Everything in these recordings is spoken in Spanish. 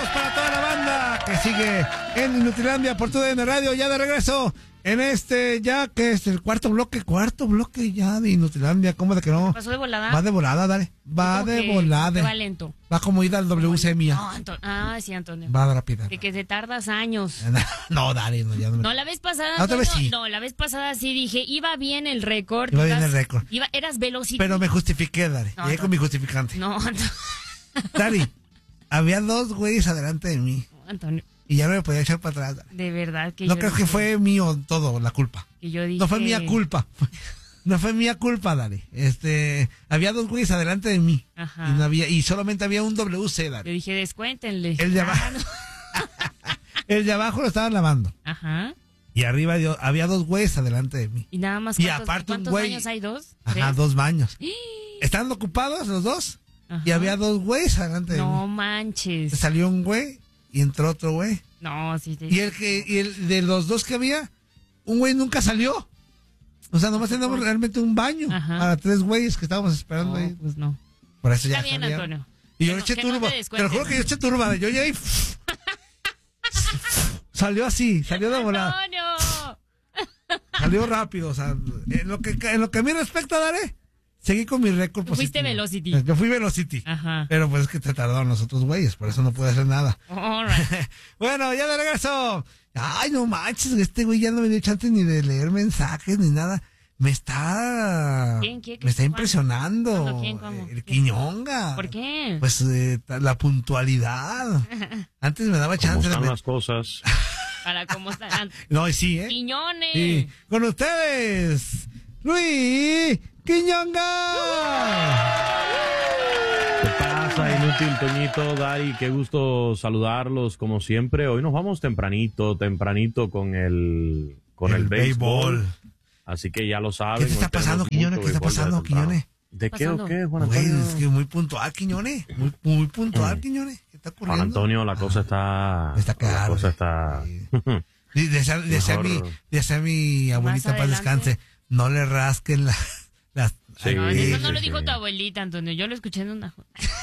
Saludos para toda la banda que sigue en Inutilandia por TUDN Radio. Ya de regreso en ya que es el cuarto bloque ya de Inutilandia. ¿Cómo de que no? ¿Pasó de volada? Va de volada, dale. Va de volada. Va lento. Va como ir al WC mía. No, sí, Antonio. Va rápida. De que te tardas años. No, dale, no, ya no me... No, la vez pasada, otra vez sí. No, la vez pasada sí dije, iba bien el récord. Iba bien el récord. Eras Velocity. Pero me justifiqué, dale. No, Llegué con mi justificante. No, Antonio. Dale, había dos güeyes adelante de mí. Antonio. Y ya no me podía echar para atrás. Dale. De verdad que no yo creo que fue mío todo, la culpa. Que yo dije... No fue mía culpa. No fue mía culpa, dale. Había dos güeyes adelante de mí. Ajá. Y solamente había un WC, dale. Le dije, descuéntenle. El de abajo. El de abajo lo estaban lavando. Ajá. Y arriba había dos güeyes adelante de mí. Y nada más, y aparte ¿cuántos un güey, baños hay? ¿Dos? Ajá, ¿Tres? 2 baños. Estaban ocupados los dos. Ajá. Y había dos güeyes adelante de mí. No manches. Salió un güey y entró otro güey. No, sí. Y el de los dos que había, un güey nunca salió. O sea, nomás teníamos realmente un baño. Ajá. Para 3 güeyes que estábamos esperando ahí. Pues no. Por eso ya Está bien, salieron. Antonio. Y yo le eché turba. Te lo juro que yo eché turba. Yo ya ahí. Salió así, salió de volada. ¡Antonio! Salió rápido. O sea, en lo que a mí respecta, Dare, seguí con mi récord positivo. Fuiste Velocity. Yo fui Velocity. Ajá. Pero pues es que te tardaron los otros güeyes, por eso no pude hacer nada. All right. Bueno, ya de regreso. Ay, no manches, este güey ya no me dio chance ni de leer mensajes ni nada. Me está impresionando. ¿Quién? ¿Cómo? El Quiñonga. ¿Por qué? Pues la puntualidad. Antes me daba chance. ¿Cómo están las cosas? Para cómo están. No, sí, Quiñones. Sí. Con ustedes, Luis Quiñonga. ¿Qué pasa, inútil Toñito, Dari? Qué gusto saludarlos como siempre. Hoy nos vamos tempranito con el béisbol. Así que ya lo saben. ¿Qué te está pasando, Quiñones? ¿Qué está pasando, Quiñones? ¿De qué o qué, Juan Güey, Antonio? es que muy puntual, Quiñones. Muy puntual, Quiñones. ¿Qué está ocurriendo? Juan Antonio, la cosa está... Está clara. La cosa está... Sí. Decía mi abuelita para descanse, no le rasquen las... Sí, No, eso no lo sí. dijo tu abuelita, Antonio. Yo lo escuché en una...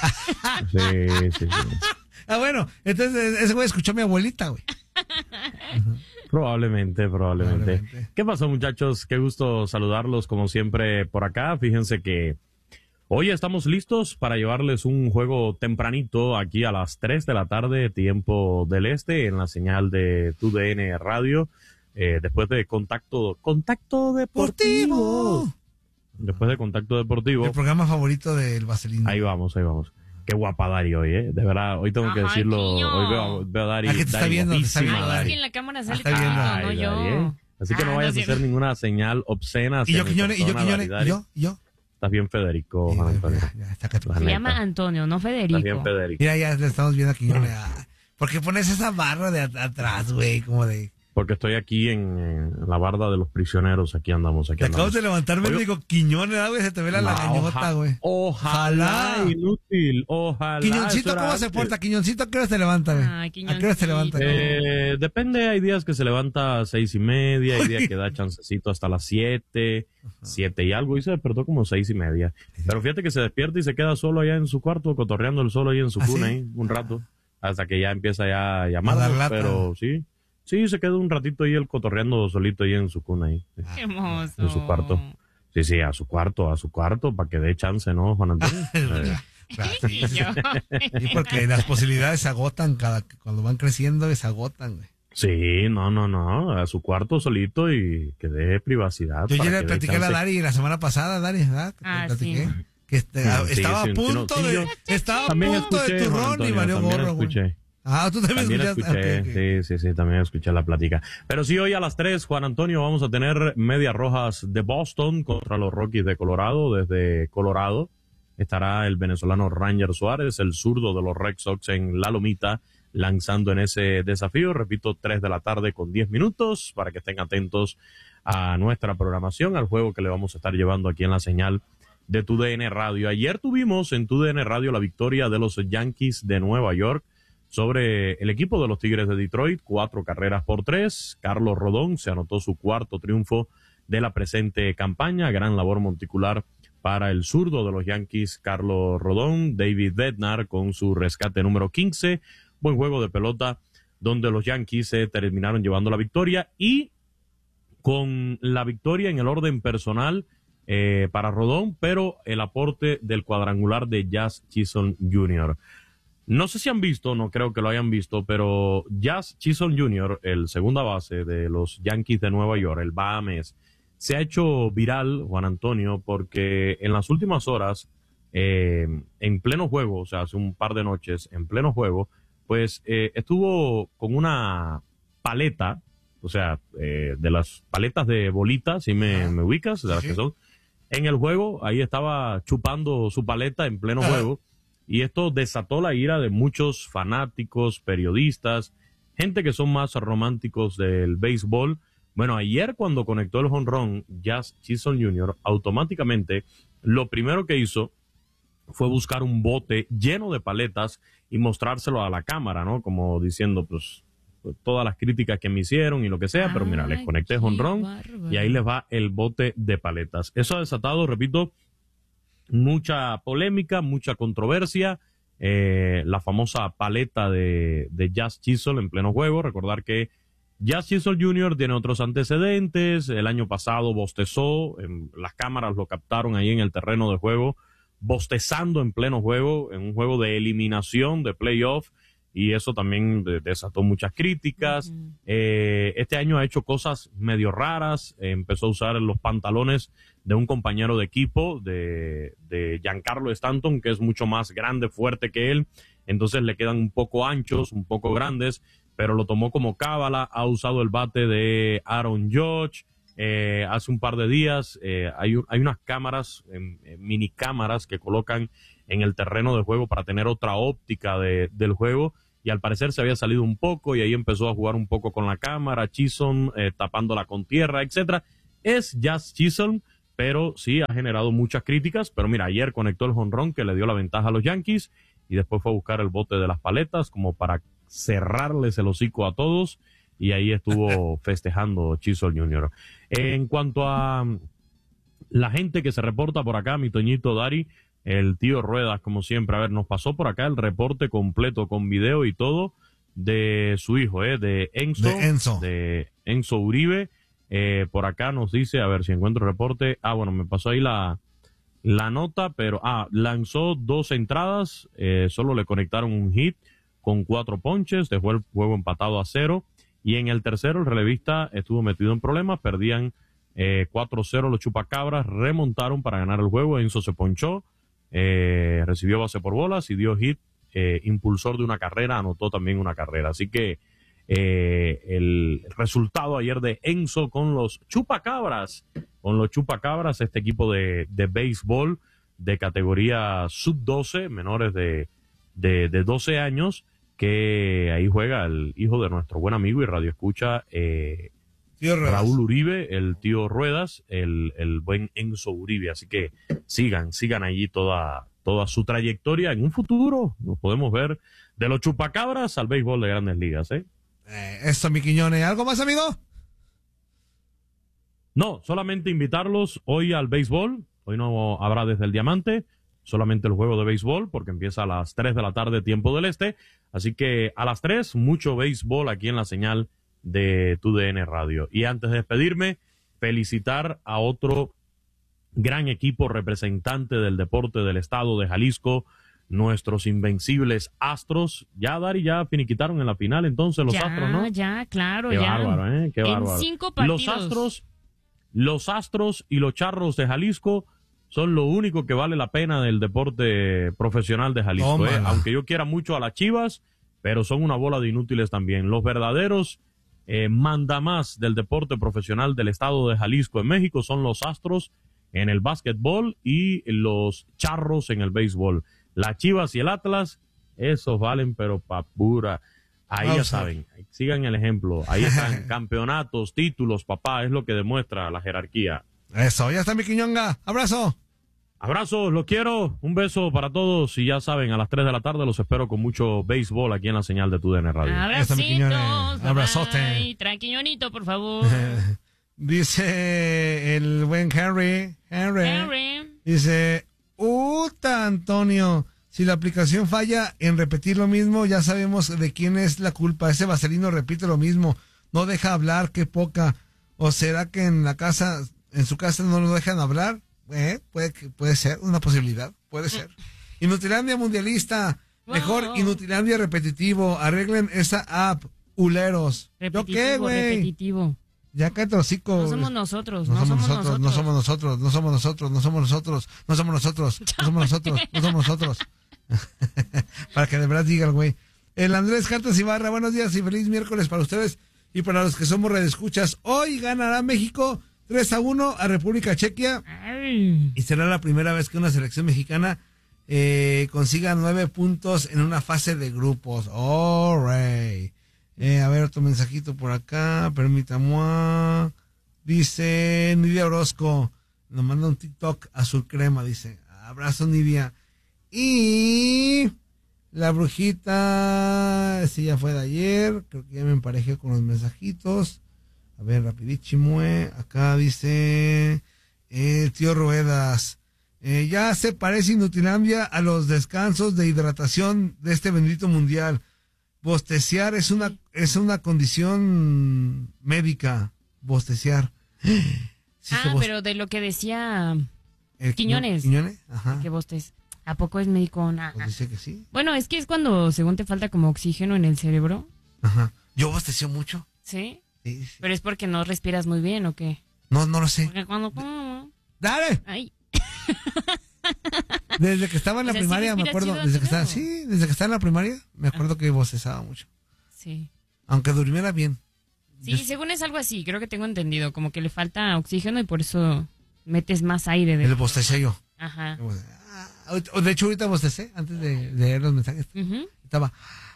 Sí. Ah, bueno, entonces ese güey escuchó a mi abuelita, güey. Probablemente. ¿Qué pasó, muchachos? Qué gusto saludarlos como siempre por acá. Fíjense que hoy estamos listos para llevarles un juego tempranito aquí a las 3 de la tarde, tiempo del este, en la señal de TUDN Radio. Después de Contacto Deportivo. Después de Contacto Deportivo. El programa favorito del Vaselino. Ahí vamos. Qué guapa Dari hoy, De verdad, hoy tengo que decirlo. Niño. Hoy veo a Dari. La que te está viendo, te está viendo, Ay, es Dari. que en la cámara sale Está viendo. Quiñones, no Ay, yo. Dari, Así que no vayas a hacer ninguna señal obscena. Y yo, Quiñones, yo. Estás bien, Federico. Sí, Juan Antonio. ya está acá. La Se neta. llama Antonio, no Federico. Estás bien, Federico. Mira, ya le estamos viendo a Quiñones. ¿Por qué pones esa barra de atrás, güey? Como de... Porque estoy aquí en la barda de los prisioneros. Aquí andamos. Te acabas de levantar, me digo, Quiñones, güey, se te ve la lagañota, güey. Ojalá, inútil, ojalá. Quiñoncito, ¿cómo se porta? Quiñoncito, ¿a qué hora se levanta, güey? Ay, ¿A qué hora se levanta? Depende, hay días que se levanta a 6:30, hay días que da chancecito hasta las 7 y algo, y se despertó como 6:30. Pero fíjate que se despierta y se queda solo allá en su cuarto, cotorreando el solo ahí en su cuna, ahí, un rato, hasta que ya empieza ya a llamarnos, pero sí, se queda un ratito ahí el cotorreando solito ahí en su cuna ahí. Qué hermoso. En su cuarto. Sí, a su cuarto, para que dé chance, ¿no, Juan Antonio? Sí, porque las posibilidades se agotan cuando van creciendo, se agotan, güey. Sí, no, a su cuarto solito y que dé privacidad. Yo ya le platiqué a la Dari la semana pasada, Dari, ¿verdad? Sí. Que estaba a punto de turrón y valió gorro, güey. Tú también escuchaste. Okay. Sí, también escuché la plática. Pero sí, hoy a las 3, Juan Antonio, vamos a tener Medias Rojas de Boston contra los Rockies de Colorado. Desde Colorado estará el venezolano Ranger Suárez, el zurdo de los Red Sox en La Lomita, lanzando en ese desafío. Repito, 3 de la tarde con 10 minutos, para que estén atentos a nuestra programación, al juego que le vamos a estar llevando aquí en la señal de TUDN Radio. Ayer tuvimos en TUDN Radio la victoria de los Yankees de Nueva York sobre el equipo de los Tigres de Detroit, 4-3. Carlos Rodón se anotó su cuarto triunfo de la presente campaña. Gran labor monticular para el zurdo de los Yankees, Carlos Rodón. David Bednar con su rescate número 15. buen juego de pelota donde los Yankees se terminaron llevando la victoria y con la victoria en el orden personal para Rodón, pero el aporte del cuadrangular de Jazz Chisholm Jr. No sé si han visto, no creo que lo hayan visto, pero Jazz Chisholm Jr., el segunda base de los Yankees de Nueva York, el Bahames, se ha hecho viral, Juan Antonio, porque en las últimas horas, en pleno juego, o sea, hace un par de noches, en pleno juego, pues estuvo con una paleta, o sea, de las paletas de bolitas, si me ubicas, de las que son, en el juego, ahí estaba chupando su paleta en pleno juego, y esto desató la ira de muchos fanáticos, periodistas, gente que son más románticos del béisbol. Bueno, ayer cuando conectó el jonrón Jazz Chisholm Jr., automáticamente lo primero que hizo fue buscar un bote lleno de paletas y mostrárselo a la cámara, ¿no? Como diciendo, pues, todas las críticas que me hicieron y lo que sea, pero mira, les conecté jonrón y ahí les va el bote de paletas. Eso ha desatado, repito, mucha polémica, mucha controversia, la famosa paleta de Jazz Chisholm en pleno juego. Recordar que Jazz Chisholm Jr. tiene otros antecedentes. El año pasado bostezó, las cámaras lo captaron ahí en el terreno de juego, bostezando en pleno juego, en un juego de eliminación, de playoff, y eso también desató muchas críticas. Este año ha hecho cosas medio raras, empezó a usar los pantalones de un compañero de equipo, de Giancarlo Stanton, que es mucho más grande, fuerte que él, entonces le quedan un poco anchos, un poco grandes, pero lo tomó como cábala. Ha usado el bate de Aaron Judge. Hace un par de días hay unas cámaras, mini cámaras que colocan en el terreno de juego para tener otra óptica del juego, y al parecer se había salido un poco y ahí empezó a jugar un poco con la cámara, Chisholm tapándola con tierra, etcétera. Es Jazz Chisholm, pero sí ha generado muchas críticas. Pero mira, ayer conectó el jonrón que le dio la ventaja a los Yankees y después fue a buscar el bote de las paletas como para cerrarles el hocico a todos, y ahí estuvo festejando Chisholm Jr. En cuanto a la gente que se reporta por acá, mi Toñito Dari, el tío Ruedas, como siempre, a ver, nos pasó por acá el reporte completo con video y todo de su hijo, de Enzo Uribe. Por acá nos dice, a ver si encuentro el reporte. Bueno, me pasó ahí la nota, pero lanzó 2 entradas, solo le conectaron un hit con 4 ponches, dejó el juego empatado a 0, y en el tercero el relevista estuvo metido en problemas, perdían 4-0 los Chupacabras, remontaron para ganar el juego. Enzo se ponchó, recibió base por bolas y dio hit, impulsor de una carrera, anotó también una carrera, así que el resultado ayer de Enzo con los Chupacabras, este equipo de béisbol de categoría sub-12, menores de 12 años, que ahí juega el hijo de nuestro buen amigo y radioescucha Raúl Uribe, el tío Ruedas, el buen Enzo Uribe. Así que sigan allí toda su trayectoria. En un futuro nos podemos ver de los Chupacabras al béisbol de Grandes Ligas, Eso, mi Quiñones. ¿Algo más, amigo? No, solamente invitarlos hoy al béisbol. Hoy no habrá desde el Diamante, solamente el juego de béisbol, porque empieza a las 3 de la tarde, tiempo del este. Así que a las 3, mucho béisbol aquí en la señal de TUDN Radio. Y antes de despedirme, felicitar a otro gran equipo representante del deporte del estado de Jalisco, nuestros invencibles Astros. Ya, Dari, ya finiquitaron en la final entonces los Astros, ¿no? Ya, claro, Qué ya. Bárbaro, Qué bárbaro. En 5 partidos. Los Astros y los Charros de Jalisco son lo único que vale la pena del deporte profesional de Jalisco, aunque yo quiera mucho a las Chivas, pero son una bola de inútiles también. Los verdaderos mandamás del deporte profesional del estado de Jalisco en México son los Astros en el básquetbol y los Charros en el béisbol. Las Chivas y el Atlas, esos valen pero pa' pura. Ahí ya saben, sigan el ejemplo. Ahí están campeonatos, títulos, papá, es lo que demuestra la jerarquía. Eso, ya está mi Quiñonga. Abrazo. Abrazos, los quiero. Un beso para todos. Y ya saben, a las 3 de la tarde los espero con mucho béisbol aquí en la señal de TUDN Radio. Abracitos. Abrazote. Tranquilonito, por favor. Dice el buen Henry. Dice, Antonio, Si la aplicación falla en repetir lo mismo, ya sabemos de quién es la culpa. Ese vaselino repite lo mismo, no deja hablar, qué poca. ¿O será que en su casa no lo dejan hablar? Puede ser, una posibilidad, puede ser. Inutilandia mundialista, mejor Inutilandia repetitivo. Arreglen esa app, uleros. ¿Yo qué, güey? Repetitivo. Ya cállate los hocicos. No somos nosotros, no somos nosotros. No somos nosotros. No somos nosotros. No somos nosotros. No somos nosotros. No somos nosotros. No somos nosotros. Para que de verdad digan, güey. El Andrés Cartas Ibarra, buenos días y feliz miércoles para ustedes y para los que somos redescuchas. Hoy ganará México 3-1 a República Chequia. Ay. Y será la primera vez que una selección mexicana consiga 9 puntos en una fase de grupos. All right. A ver, otro mensajito por acá. Permítame. Dice Nidia Orozco. Nos manda un TikTok azul crema. Dice, abrazo Nidia. Y la brujita, sí, ya fue de ayer. Creo que ya me emparejé con los mensajitos. A ver, rapidísimo. Acá dice tío Ruedas. Ya se parece Inutilandia a los descansos de hidratación de este bendito mundial. Bosteciar es una condición médica. Bosteciar. Sí, pero de lo que decía Quiñones. Quiñones, ajá. Que bostes. ¿A poco es médico? Pues dice que sí. Bueno, es que es cuando según te falta como oxígeno en el cerebro. Ajá. Yo bosteció mucho. ¿Sí? Sí. Pero es porque no respiras muy bien, ¿o qué? No lo sé. Porque cuando... ¡Dale! Ay. Desde que estaba en la primaria, me acuerdo. Desde que estaba en la primaria, me acuerdo que bostezaba mucho. Sí. Aunque durmiera bien. Sí, según es algo así, creo que tengo entendido. Como que le falta oxígeno y por eso metes más aire. El bostecé yo. Ajá. De hecho, ahorita bostecé, antes de leer los mensajes. Uh-huh. Estaba...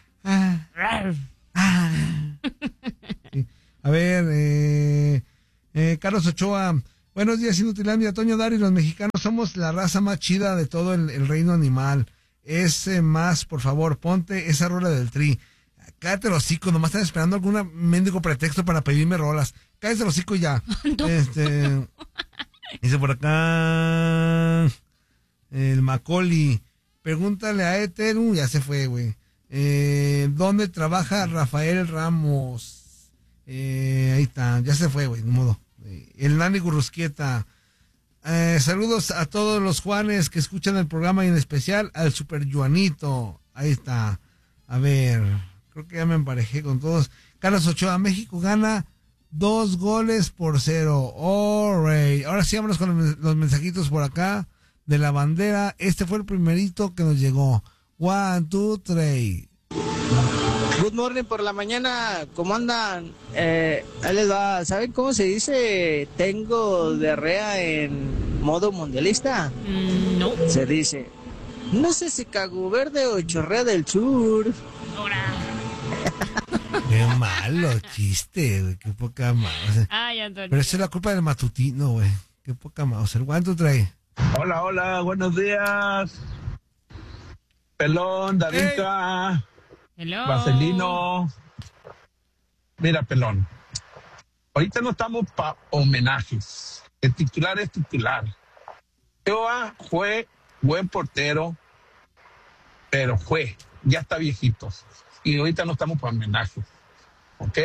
Sí. A ver, Carlos Ochoa... Buenos días, Inutilandia. Toño Dari, los mexicanos somos la raza más chida de todo el reino animal. Más, por favor, ponte esa rola del Tri. Cállate los hocico, nomás están esperando algún mendigo pretexto para pedirme rolas. Cállate los hocico ya. No. Dice por acá el Macaulay. Pregúntale a Eteru, ya se fue, güey. ¿Dónde trabaja Rafael Ramos? Ahí está, ya se fue, güey, de modo. El Nani Gurrusquieta. Saludos a todos los Juanes que escuchan el programa y en especial al Super Juanito. Ahí está. A ver, creo que ya me emparejé con todos. Carlos Ochoa, México gana 2-0. All right. Ahora sí, vámonos con los mensajitos por acá de la bandera. Este fue el primerito que nos llegó. 1, 2, 3. Good morning por la mañana, ¿cómo andan? Ahí les va, ¿saben cómo se dice tengo diarrea en modo mundialista? No. Se dice, no sé si Cago Verde o Chorrea del Sur. Ahora. Qué malo chiste, güey, qué poca mouse. Ay, Antonio. Pero esa es la culpa del matutino, güey, qué poca mouse. ¿Cuánto trae? Hola, buenos días. Pelón, Dadita. Hello. Vaselino. Mira, Pelón. Ahorita no estamos para homenajes. El titular es titular. Ochoa fue buen portero, pero ya está viejito. Y ahorita no estamos para homenajes. ¿Ok?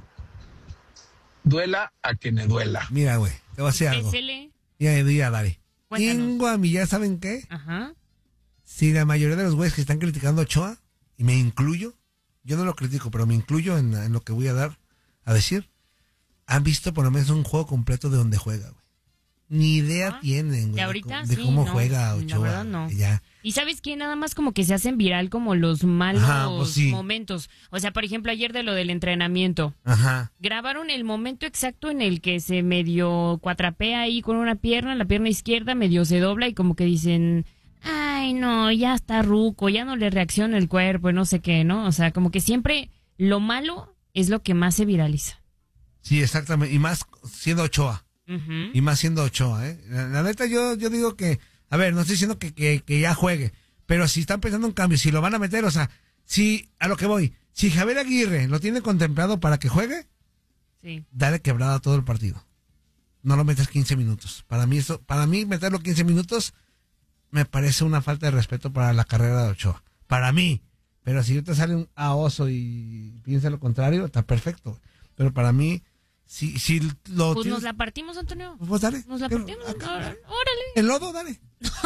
Duela a que me duela. Mira, güey, te voy a decir algo. Ya, dale. Tengo a mí, ¿ya saben qué? Ajá. Si la mayoría de los güeyes que están criticando a Ochoa, y me incluyo, yo no lo critico, pero me incluyo en lo que voy a decir, han visto por lo menos un juego completo de donde juega, güey. Ni idea tienen, güey, de cómo juega Ochoa. La verdad no. Ya. Y ¿sabes qué? Nada más como que se hacen viral como los malos momentos. O sea, por ejemplo, ayer de lo del entrenamiento. Ajá. Grabaron el momento exacto en el que se medio cuatrapea ahí con una pierna, la pierna izquierda medio se dobla y como que dicen... Ay, no, ya está ruco, ya no le reacciona el cuerpo, no sé qué, ¿no? O sea, como que siempre lo malo es lo que más se viraliza. Sí, exactamente, y más siendo Ochoa. Uh-huh. Y más siendo Ochoa, ¿eh? La neta, yo digo que, a ver, no estoy diciendo que ya juegue, pero si están pensando en cambio, si lo van a meter, o sea, a lo que voy, si Javier Aguirre lo tiene contemplado para que juegue, sí, dale quebrada todo el partido. No lo metas 15 minutos. Para mí meterlo 15 minutos... me parece una falta de respeto para la carrera de Ochoa. Para mí. Pero si yo te sale un oso y piensa lo contrario, está perfecto. Pero para mí, si lo Pues tienes, nos la partimos, Antonio. pues dale. Nos la partimos. Órale. El lodo, dale.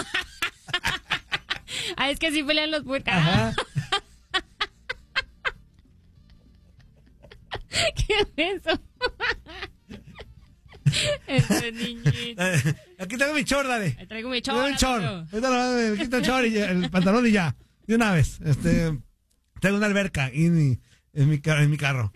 Ah, es que así pelean los puercas. Ajá. ¿Qué es eso? Ese niñito. Aquí tengo mi chor, dale. Ahí traigo mi Tengo chor. un chor. Antonio. Ahorita me quito el chor y el pantalón y ya. De una vez. Tengo una alberca en mi carro.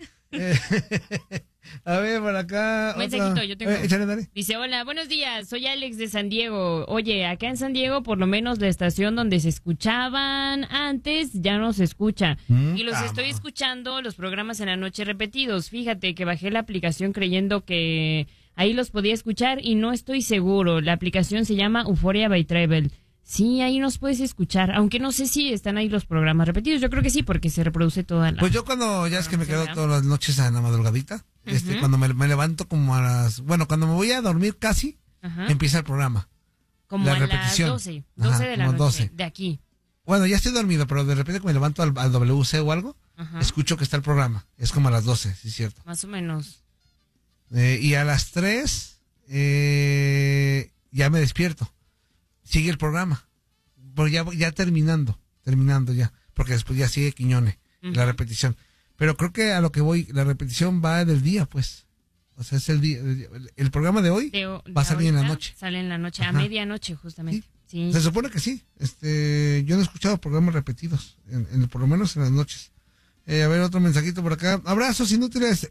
A ver, por acá. Mensajito, yo tengo. Échale, dale. Dice, hola, buenos días, soy Alex de San Diego. Oye, acá en San Diego, por lo menos la estación donde se escuchaban antes ya no se escucha. Y los estoy escuchando, los programas en la noche repetidos. Fíjate que bajé la aplicación creyendo que ahí los podía escuchar y no estoy seguro. La aplicación se llama Euphoria by Travel. Sí, ahí nos puedes escuchar, aunque no sé si están ahí los programas repetidos. Yo creo que sí, porque se reproduce toda la... Pues yo cuando, ya es que me quedo todas las noches en la madrugadita, cuando me levanto como a cuando me voy a dormir casi, Ajá. empieza el programa. Como la a repetición. las 12 de la como noche, 12. de aquí. Bueno, ya estoy dormido, pero de repente que me levanto al WC o algo, Ajá. escucho que está el programa. Es como a las 12, sí es cierto. Más o menos. Y a las 3 ya me despierto. Sigue el programa. Pero ya terminando ya. Porque después ya sigue Quiñone, la repetición. Pero creo que a lo que voy, la repetición va del día, pues. O sea, es el día. El programa de hoy va a salir en la noche. Sale en la noche, Ajá. a medianoche, justamente. Sí. Se supone que sí. Yo no he escuchado programas repetidos, por lo menos en las noches. A ver, otro mensajito por acá. Abrazos inútiles.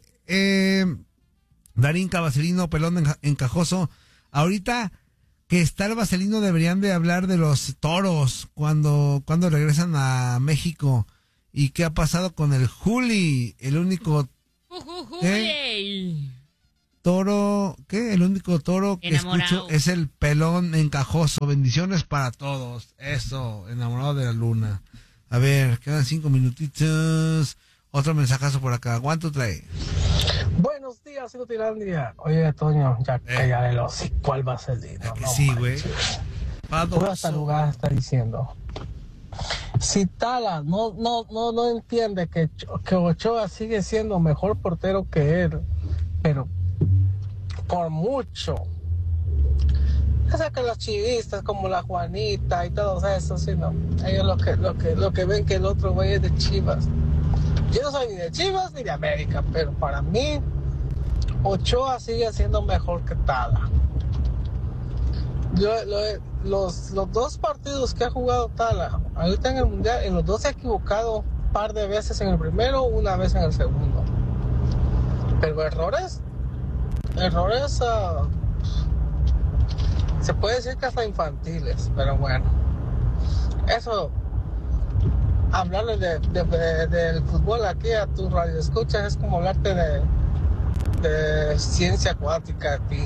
Darín Vaselino, pelón encajoso. Ahorita que está el Vaselino, deberían de hablar de los toros cuando regresan a México. ¿Y qué ha pasado con el Juli? El único toro, ¿qué? El único toro que Enamorado. escucho es el pelón encajoso. Bendiciones para todos. Eso, enamorado de la luna. A ver, quedan 5 minutitos. Otro mensajazo por acá. ¿Cuánto trae? Buenos días, Inutilandia. Oye, Toño, ya callaré los hocico. ¿Cuál va a ser? No, Sí, güey. Hasta lugar está diciendo. Si Tala no entiende que Ochoa sigue siendo mejor portero que él, pero por mucho. Ya que los chivistas como la Juanita y todos esos, sino ellos lo que ven que el otro güey es de Chivas. Yo no soy ni de Chivas ni de América, pero para mí Ochoa sigue siendo mejor que Tala. Los dos partidos que ha jugado Tala, ahorita en el Mundial, en los dos se ha equivocado un par de veces en el primero, una vez en el segundo. Pero errores, se puede decir que hasta infantiles, pero bueno. Eso, hablarle del fútbol aquí a tu radio escuchas es como hablarte de ciencia acuática a ti.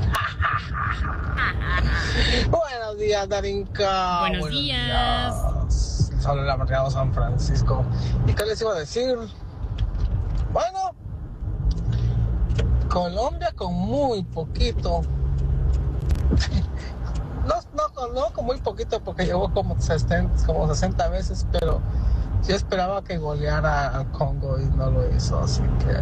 Buenos días, Darinka. Buenos días. Solo la barriada San Francisco. ¿Y qué les iba a decir? Bueno, Colombia con muy poquito. No con muy poquito porque llegó como 60 veces, pero yo esperaba que goleara al Congo y no lo hizo, así que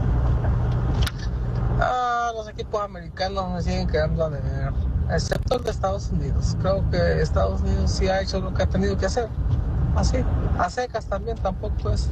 los equipos americanos me siguen quedando a deber, excepto el de Estados Unidos. Creo que Estados Unidos sí ha hecho lo que ha tenido que hacer, así, a secas también, tampoco es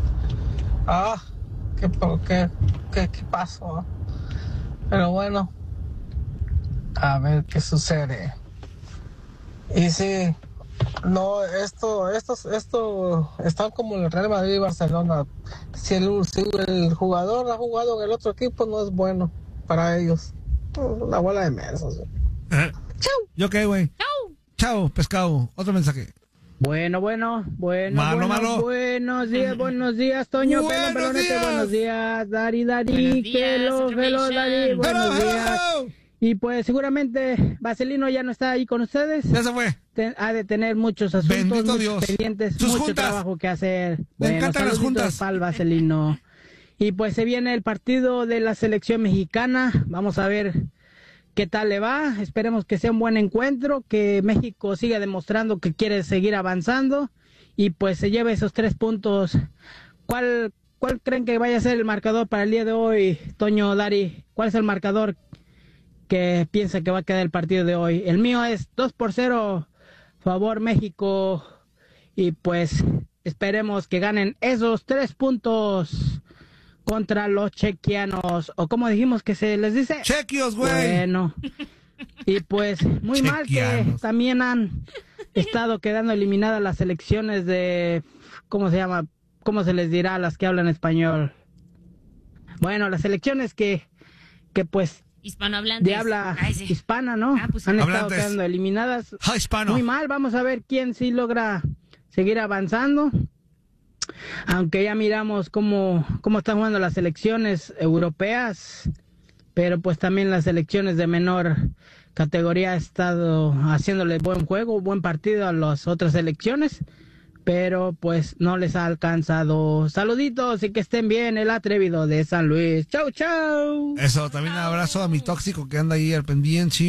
¿qué pasó? Pero bueno, a ver qué sucede. Y sí, no, esto están como el Real Madrid y Barcelona. Si el jugador ha jugado en el otro equipo, no es bueno para ellos. La bola de mensos. Chau. ¿Yo qué, güey? Chau, pescado. Otro mensaje. Bueno. Malo. Buenos días, Toño. Buenos Pelonete, días. buenos días, Dari. Buenos días, Hello, Dari, buenos días. Y pues seguramente Vaselino ya no está ahí con ustedes. Ya se fue. Ha de tener muchos asuntos, Bendito muchos Dios. pendientes, Sus mucho juntas. trabajo que hacer. Me encantan las juntas. Para el Vaselino. Y pues se viene el partido de la selección mexicana. Vamos a ver qué tal le va. Esperemos que sea un buen encuentro, que México siga demostrando que quiere seguir avanzando y pues se lleve esos 3 puntos. ¿Cuál creen que vaya a ser el marcador para el día de hoy, Toño, Dari? ¿Cuál es el marcador que piensa que va a quedar el partido de hoy? El mío es 2-0, favor México, y pues esperemos que ganen esos 3 puntos contra los chequianos, o como dijimos que se les dice. Chequios, güey. Bueno, y pues muy mal que también han estado quedando eliminadas las selecciones de, ¿cómo se llama? ¿Cómo se les dirá a las que hablan español? Bueno, las selecciones que pues hispanohablantes de habla hispana, ¿no? Pues, han estado quedando eliminadas. Hispano. Muy mal, vamos a ver quién sí logra seguir avanzando. Aunque ya miramos cómo están jugando las selecciones europeas, pero pues también las selecciones de menor categoría han estado haciéndole buen juego, buen partido a las otras selecciones, pero pues no les ha alcanzado. Saluditos y que estén bien, el atrevido de San Luis. Chau, chau. Eso, también un abrazo a mi tóxico que anda ahí al pendiente.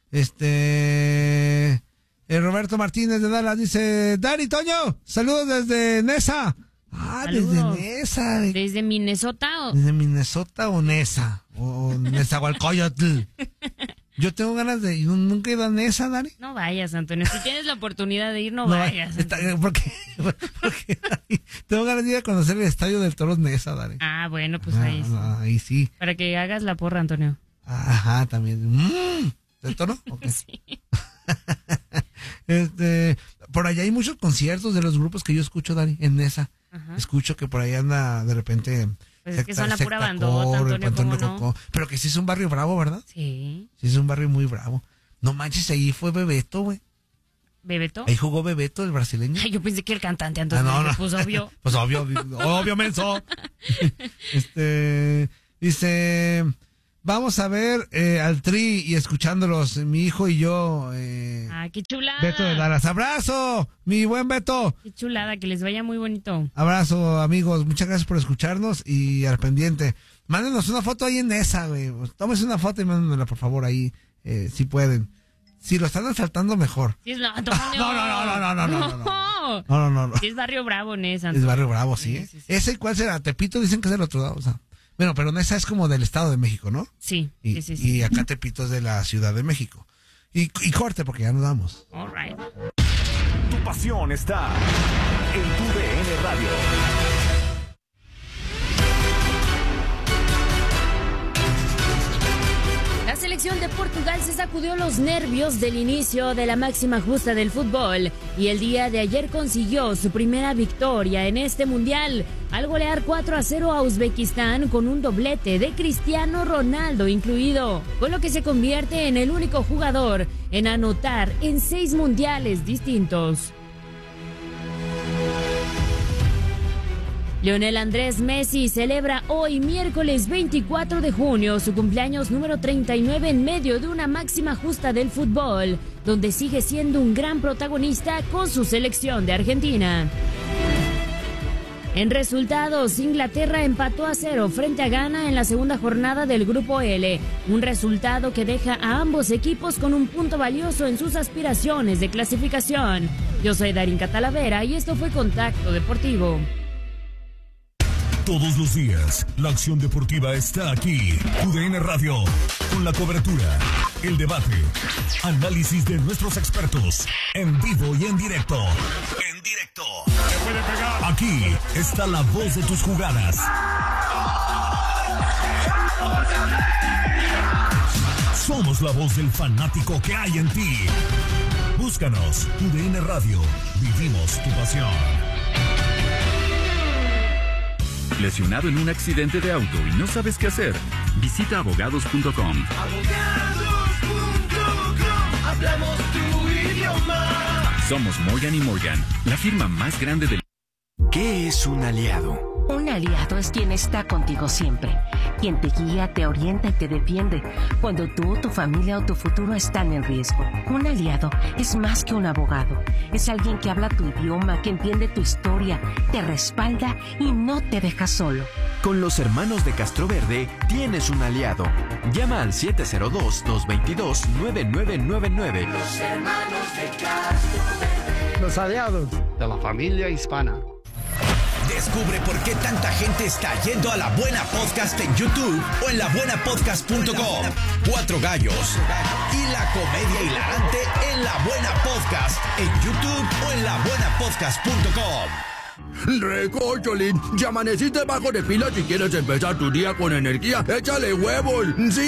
Roberto Martínez de Dallas dice, Dari, Toño, saludos desde Nesa. Saludos. Desde Nesa. ¿Desde Minnesota? ¿Desde Minnesota o Nesa? O Nezahualcóyotl. Yo tengo ganas de... ¿Nunca he ido a Nesa, Dari? No vayas, Antonio. Si tienes la oportunidad de ir, no vayas. Porque tengo ganas de ir a conocer el estadio del Toros Nesa, Dari. Bueno, pues ahí sí. Ahí sí. Para que hagas la porra, Antonio. Ajá, también. ¿Del Toro? Okay. Sí. Por allá hay muchos conciertos de los grupos que yo escucho, Dari, en Nesa. Ajá. Escucho que por ahí anda de repente... Pues es que son la pura bandota, Antonio, ¿cómo no? Pero que sí es un barrio bravo, ¿verdad? Sí. Sí es un barrio muy bravo. No manches, ahí fue Bebeto, güey. ¿Bebeto? Ahí jugó Bebeto, el brasileño. Ay, yo pensé que el cantante, Antonio. No. Pues obvio. Pues obvio, menso. Dice... Vamos a ver al Tri y escuchándolos, mi hijo y yo. ¡Qué chulada! Beto de Dallas. ¡Abrazo, mi buen Beto! ¡Qué chulada! Que les vaya muy bonito. Abrazo, amigos. Muchas gracias por escucharnos y al pendiente. Mándenos una foto ahí en esa, güey. Tómense una foto y mándenmela, por favor, ahí, si pueden. Si lo están asaltando, mejor. Sí, Antonio. No. Sí, es Barrio Bravo, Nesa. Es Barrio Bravo, sí. Sí. ¿Ese cuál será? Tepito dicen que es del otro lado, o sea. Bueno, pero Nesa es como del Estado de México, ¿no? Sí. Y acá Tepito es de la Ciudad de México. Y corte, porque ya nos vamos. All right. Tu pasión está en tu DN Radio. La selección de Portugal se sacudió los nervios del inicio de la máxima justa del fútbol y el día de ayer consiguió su primera victoria en este mundial al golear 4-0 a Uzbekistán con un doblete de Cristiano Ronaldo incluido, con lo que se convierte en el único jugador en anotar en 6 mundiales distintos. Lionel Andrés Messi celebra hoy, miércoles 24 de junio, su cumpleaños número 39 en medio de una máxima justa del fútbol, donde sigue siendo un gran protagonista con su selección de Argentina. En resultados, Inglaterra empató a 0 frente a Ghana en la segunda jornada del Grupo L, un resultado que deja a ambos equipos con un punto valioso en sus aspiraciones de clasificación. Yo soy Darín Catalavera y esto fue Contacto Deportivo. Todos los días, la acción deportiva está aquí. UDN Radio, con la cobertura, el debate, análisis de nuestros expertos, en vivo y en directo. Aquí está la voz de tus jugadas. Somos la voz del fanático que hay en ti. Búscanos, UDN Radio. Vivimos tu pasión. ¿Lesionado en un accidente de auto y no sabes qué hacer? Visita abogados.com. Hablamos tu idioma. Somos Morgan & Morgan, la firma más grande del... ¿Qué es un aliado? Un aliado es quien está contigo siempre, quien te guía, te orienta y te defiende cuando tú, tu familia o tu futuro están en riesgo. Un aliado es más que un abogado, es alguien que habla tu idioma, que entiende tu historia, te respalda y no te deja solo. Con los hermanos de Castroverde tienes un aliado. Llama al 702-222-9999. Los hermanos de Castroverde. Los aliados de la familia hispana. Descubre por qué tanta gente está yendo a La Buena Podcast en YouTube o en labuenapodcast.com. 4 gallos y la comedia hilarante en La Buena Podcast en YouTube o en labuenapodcast.com. Recocholín, ya amaneciste bajo de pila. Si quieres empezar tu día con energía, échale huevos. Sí,